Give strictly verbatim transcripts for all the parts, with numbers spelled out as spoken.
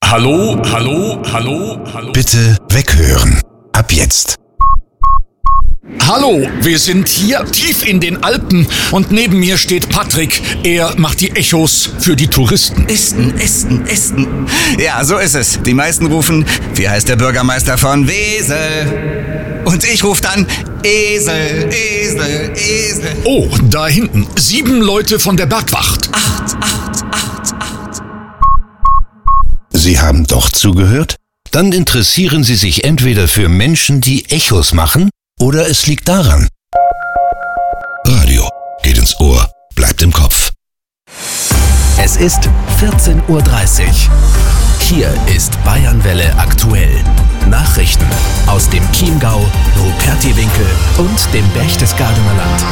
Hallo, hallo, hallo, hallo. Bitte weghören. Ab jetzt. Hallo, wir sind hier tief in den Alpen und neben mir steht Patrick. Er macht die Echos für die Touristen. Esten, Esten, Esten. Ja, so ist es. Die meisten rufen, wie heißt der Bürgermeister von Wesel? Und ich rufe dann, Esel, Esel, Esel. Oh, da hinten. Sieben Leute von der Bergwacht. Acht, acht, acht, acht. Sie haben doch zugehört? Dann interessieren Sie sich entweder für Menschen, die Echos machen, oder es liegt daran. Radio geht ins Ohr, bleibt im Kopf. Es ist vierzehn Uhr dreißig. Hier ist Bayernwelle aktuell. Nachrichten aus dem Chiemgau, Rupertiwinkel und dem Berchtesgadener Land.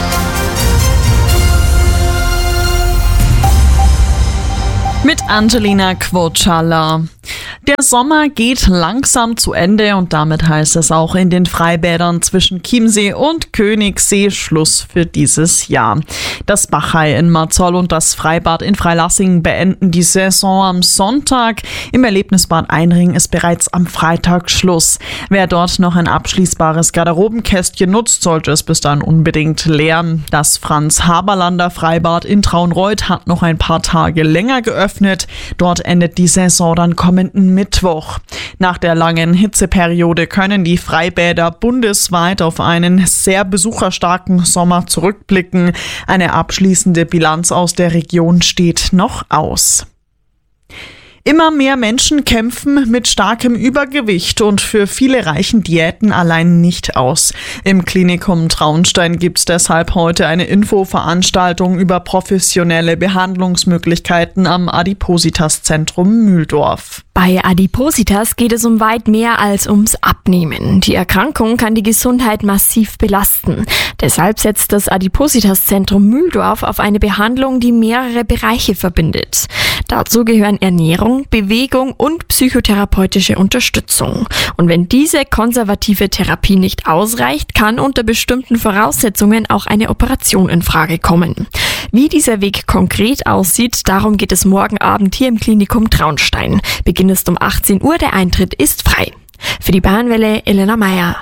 Mit Angelina Quotschala. Der Sommer geht langsam zu Ende und damit heißt es auch in den Freibädern zwischen Chiemsee und Königssee Schluss für dieses Jahr. Das Bachai in Marzoll und das Freibad in Freilassing beenden die Saison am Sonntag. Im Erlebnisbad Einring ist bereits am Freitag Schluss. Wer dort noch ein abschließbares Garderobenkästchen nutzt, sollte es bis dann unbedingt leeren. Das Franz-Haberlander Freibad in Traunreut hat noch ein paar Tage länger geöffnet. Dort endet die Saison dann kommenden Mittwoch. Nach der langen Hitzeperiode können die Freibäder bundesweit auf einen sehr besucherstarken Sommer zurückblicken. Eine abschließende Bilanz aus der Region steht noch aus. Immer mehr Menschen kämpfen mit starkem Übergewicht und für viele reichen Diäten allein nicht aus. Im Klinikum Traunstein gibt's deshalb heute eine Infoveranstaltung über professionelle Behandlungsmöglichkeiten am Adipositas-Zentrum Mühldorf. Bei Adipositas geht es um weit mehr als ums Abnehmen. Die Erkrankung kann die Gesundheit massiv belasten. Deshalb setzt das Adipositas-Zentrum Mühldorf auf eine Behandlung, die mehrere Bereiche verbindet. Dazu gehören Ernährung, Bewegung und psychotherapeutische Unterstützung. Und wenn diese konservative Therapie nicht ausreicht, kann unter bestimmten Voraussetzungen auch eine Operation in Frage kommen. Wie dieser Weg konkret aussieht, darum geht es morgen Abend hier im Klinikum Traunstein. Beginn ist um achtzehn Uhr, der Eintritt ist frei. Für die Bayernwelle Elena Meyer.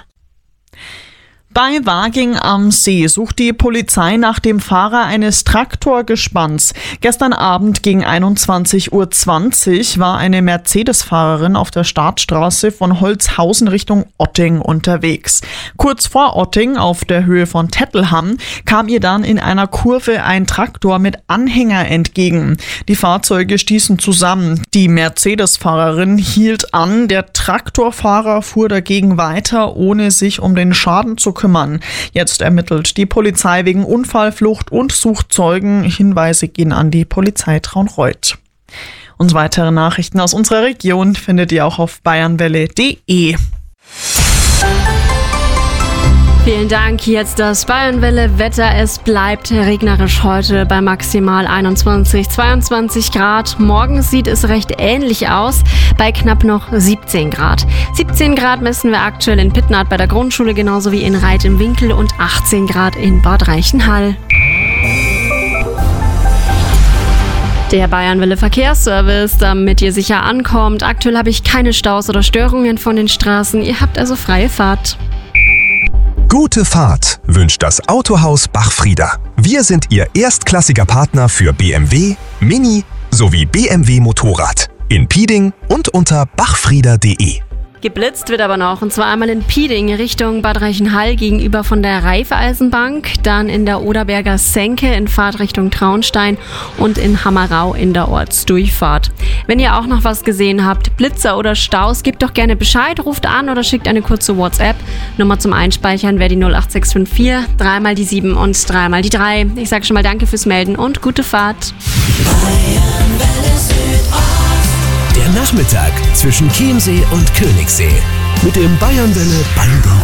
Bei Waging am See sucht die Polizei nach dem Fahrer eines Traktorgespanns. Gestern Abend gegen einundzwanzig Uhr zwanzig war eine Mercedes-Fahrerin auf der Startstraße von Holzhausen Richtung Otting unterwegs. Kurz vor Otting, auf der Höhe von Tettelham, kam ihr dann in einer Kurve ein Traktor mit Anhänger entgegen. Die Fahrzeuge stießen zusammen. Die Mercedes-Fahrerin hielt an, der Traktorfahrer fuhr dagegen weiter, ohne sich um den Schaden zu kümmern. Jetzt ermittelt die Polizei wegen Unfallflucht und sucht Zeugen. Hinweise gehen an die Polizei Traunreut. Und weitere Nachrichten aus unserer Region findet ihr auch auf bayernwelle punkt de. Vielen Dank. Jetzt das Bayernwelle-Wetter. Es bleibt regnerisch heute bei maximal einundzwanzig, zweiundzwanzig Grad. Morgen sieht es recht ähnlich aus, bei knapp noch siebzehn Grad. siebzehn Grad messen wir aktuell in Pittnath bei der Grundschule, genauso wie in Reit im Winkel und achtzehn Grad in Bad Reichenhall. Der Bayernwelle Verkehrsservice, damit ihr sicher ankommt. Aktuell habe ich keine Staus oder Störungen von den Straßen. Ihr habt also freie Fahrt. Gute Fahrt wünscht das Autohaus Bachfrieder. Wir sind Ihr erstklassiger Partner für B M W, Mini sowie B M W Motorrad. In Pieding und unter bachfrieder punkt de. Geblitzt wird aber noch, und zwar einmal in Pieding Richtung Bad Reichenhall gegenüber von der Raiffeisenbank, dann in der Oderberger Senke in Fahrt Richtung Traunstein und in Hammerau in der Ortsdurchfahrt. Wenn ihr auch noch was gesehen habt, Blitzer oder Staus, gebt doch gerne Bescheid, ruft an oder schickt eine kurze WhatsApp. Nummer zum Einspeichern wäre die null acht sechs fünf vier, dreimal die sieben und dreimal die drei. Ich sage schon mal danke fürs Melden und gute Fahrt. Der Nachmittag zwischen Chiemsee und Königssee mit dem Bayernwelle Band.